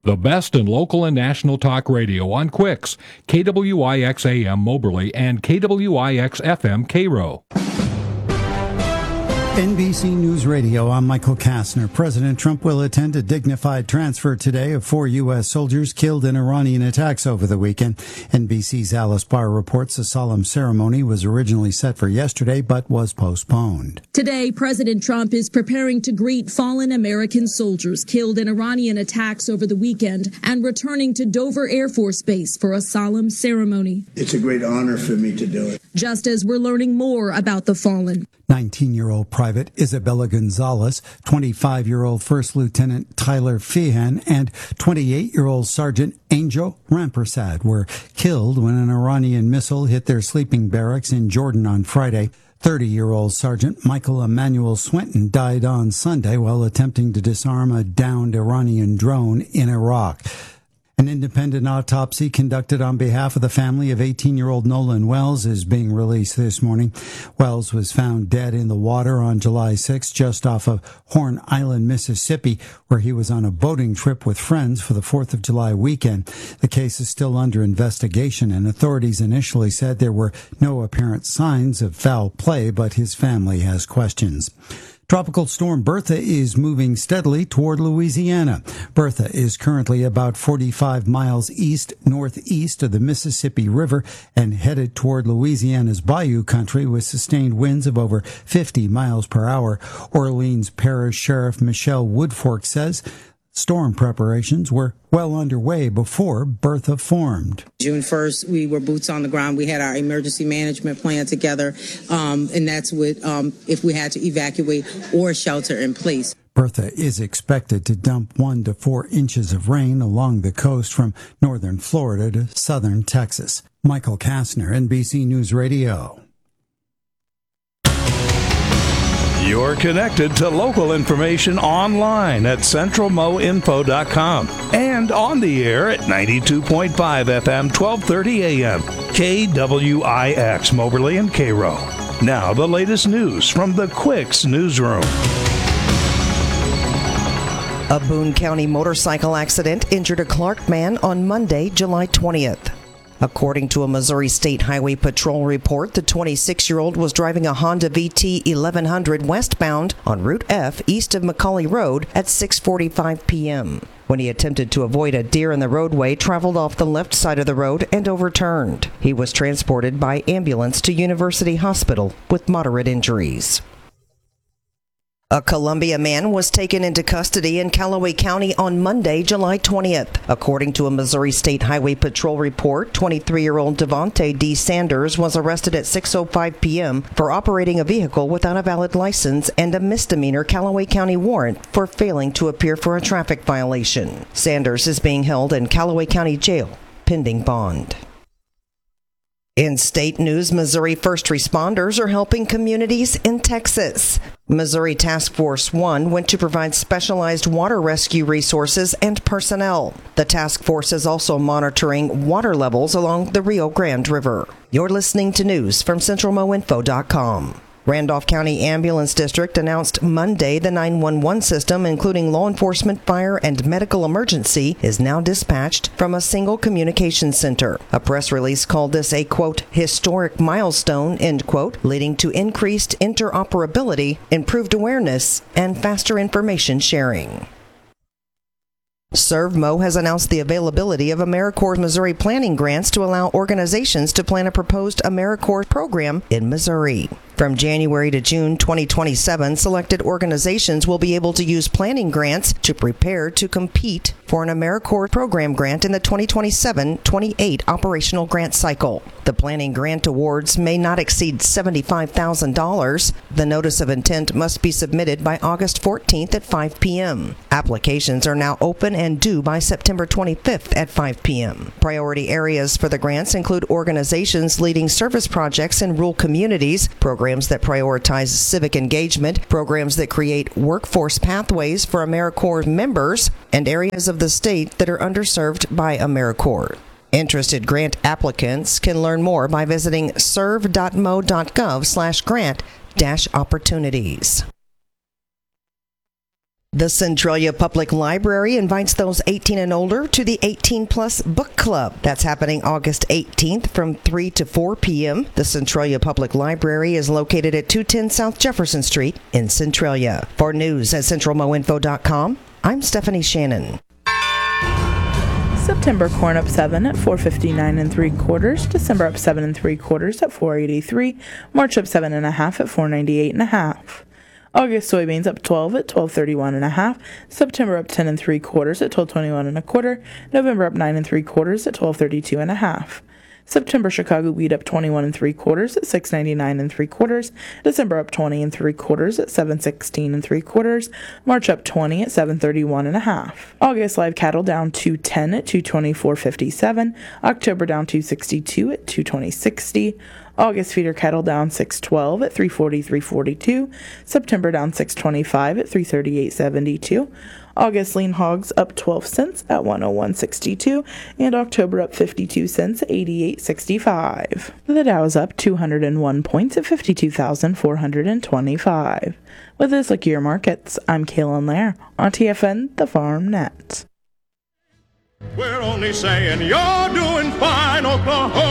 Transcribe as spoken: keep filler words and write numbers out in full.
The best in local and national talk radio on Quicks, K W I X A M Moberly and K W I X F M Cairo. N B C News Radio, I'm Michael Kastner. President Trump will attend a dignified transfer today of four U S soldiers killed in Iranian attacks over the weekend. N B C's Alice Barr reports a solemn ceremony was originally set for yesterday but was postponed. Today, President Trump is preparing to greet fallen American soldiers killed in Iranian attacks over the weekend and returning to Dover Air Force Base for a solemn ceremony. It's a great honor for me to do it. Just as we're learning more about the fallen. nineteen-year-old Private Isabella Gonzalez, twenty-five-year-old First Lieutenant Tyler Feehan, and twenty-eight-year-old Sergeant Angel Rampersad were killed when an Iranian missile hit their sleeping barracks in Jordan on Friday. thirty-year-old Sergeant Michael Emmanuel Swinton died on Sunday while attempting to disarm a downed Iranian drone in Iraq. An independent autopsy conducted on behalf of the family of eighteen-year-old Nolan Wells is being released this morning. Wells was found dead in the water on July sixth just off of Horn Island, Mississippi, where he was on a boating trip with friends for the fourth of July weekend. The case is still under investigation, and authorities initially said there were no apparent signs of foul play, but his family has questions. Tropical storm Bertha is moving steadily toward Louisiana. Bertha is currently about forty-five miles east-northeast of the Mississippi River and headed toward Louisiana's Bayou country with sustained winds of over fifty miles per hour. Orleans Parish Sheriff Michelle Woodfork says storm preparations were well underway before Bertha formed. June first, we were boots on the ground. We had our emergency management plan together, um, and that's what um, if we had to evacuate or shelter in place. Bertha is expected to dump one to four inches of rain along the coast from northern Florida to southern Texas. Michael Kastner, N B C News Radio. You're connected to local information online at central mo info dot com and on the air at ninety-two point five F M, twelve thirty A M, K W I X, Moberly and Cairo. Now the latest news from the Quicks newsroom. A Boone County motorcycle accident injured a Clark man on Monday, July twentieth. According to a Missouri State Highway Patrol report, the twenty-six-year-old was driving a Honda V T eleven hundred westbound on Route F east of McCauley Road at six forty-five p.m. when he attempted to avoid a deer in the roadway, traveled off the left side of the road and overturned. He was transported by ambulance to University Hospital with moderate injuries. A Columbia man was taken into custody in Callaway County on Monday, July twentieth. According to a Missouri State Highway Patrol report, twenty-three-year-old Devontae D. Sanders was arrested at six oh five p.m. for operating a vehicle without a valid license and a misdemeanor Callaway County warrant for failing to appear for a traffic violation. Sanders is being held in Callaway County Jail, pending bond. In state news, Missouri first responders are helping communities in Texas. Missouri Task Force one went to provide specialized water rescue resources and personnel. The task force is also monitoring water levels along the Rio Grande River. You're listening to news from central mo info dot com. Randolph County Ambulance District announced Monday the nine one one system, including law enforcement, fire, and medical emergency, is now dispatched from a single communication center. A press release called this a, quote, historic milestone, end quote, leading to increased interoperability, improved awareness, and faster information sharing. ServMo has announced the availability of AmeriCorps Missouri planning grants to allow organizations to plan a proposed AmeriCorps program in Missouri. From January to June twenty twenty-seven, selected organizations will be able to use planning grants to prepare to compete for an AmeriCorps program grant in the twenty twenty-seven twenty-eight operational grant cycle. The planning grant awards may not exceed seventy-five thousand dollars. The notice of intent must be submitted by August fourteenth at five p.m. Applications are now open and due by September twenty-fifth at five p.m. Priority areas for the grants include organizations leading service projects in rural communities, programs that prioritize civic engagement, programs that create workforce pathways for AmeriCorps members, and areas of the state that are underserved by AmeriCorps. Interested grant applicants can learn more by visiting serv dot mo dot gov slash grant dash opportunities. The Centralia Public Library invites those eighteen and older to the eighteen plus Book Club. That's happening August eighteenth from three to four p.m. The Centralia Public Library is located at two ten South Jefferson Street in Centralia. For news at central mo info dot com, I'm Stephanie Shannon. September corn up seven at four fifty-nine and three quarters. December up seven and three quarters at four eighty-three. March up seven and a half at four ninety-eight and a half. August soybeans up twelve at twelve thirty-one and a half. September up ten and three quarters at twelve twenty-one and a quarter. November up nine and three quarters at twelve thirty-two and a half. September Chicago wheat up twenty-one and three quarters at six ninety-nine and three quarters. December up twenty and three quarters at seven sixteen and three quarters. March up twenty at seven thirty-one and a half. August live cattle down two ten at two twenty-four fifty-seven. October down two sixty-two at two twenty sixty. August feeder cattle down six twelve at three forty-three forty-two. September down six twenty-five at three thirty-eight seventy-two. August lean hogs up twelve cents at one oh one sixty-two, and October up fifty-two cents at eighty-eight sixty-five. The Dow is up two hundred one points at fifty-two thousand four hundred twenty-five. With this look at your markets, I'm Kaylin Lair on T F N, the Farm Net. We're only saying you're doing fine, Oklahoma.